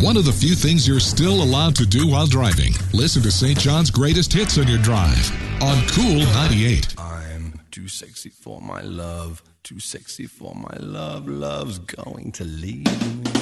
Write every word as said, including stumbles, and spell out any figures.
one of the few things you're still allowed to do while driving. Listen to Saint John's greatest hits on your drive on Cool ninety-eight. I'm too sexy for my love, too sexy for my love, love's going to leave me.